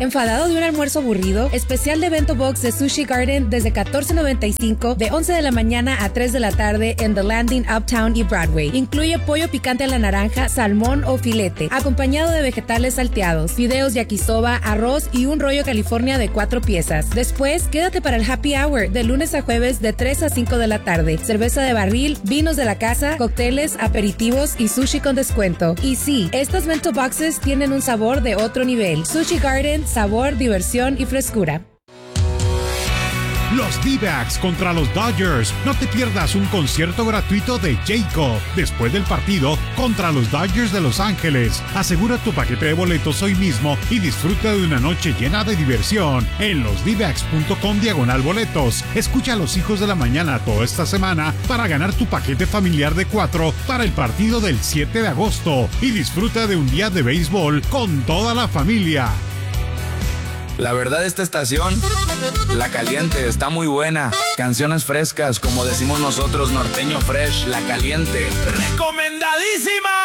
¿Enfadado de un almuerzo aburrido? Especial de Bento Box de Sushi Garden desde $14.95 de 11 de la mañana a 3 de la tarde en The Landing, Uptown y Broadway. Incluye pollo picante a la naranja, salmón o filete, acompañado de vegetales salteados, fideos yakisoba, arroz y un rollo California de 4 piezas. Después, quédate para el happy hour de lunes a jueves de 3 a 5 de la tarde. Cerveza de barril, vinos de la casa, cócteles, aperitivos y sushi con descuento. Y sí, estas Bento Boxes tienen un sabor de otro nivel. Sushi Garden, sabor, diversión y frescura. Los D-Backs contra los Dodgers. No te pierdas un concierto gratuito de Jayco después del partido contra los Dodgers de Los Ángeles. Asegura tu paquete de boletos hoy mismo y disfruta de una noche llena de diversión en losdbacks.com/boletos. Escucha a los hijos de la mañana toda esta semana para ganar tu paquete familiar de 4 para el partido del 7 de agosto y disfruta de un día de béisbol con toda la familia. La verdad, esta estación, La Caliente, está muy buena. Canciones frescas, como decimos nosotros, norteño fresh, La Caliente. ¡Recomendadísima!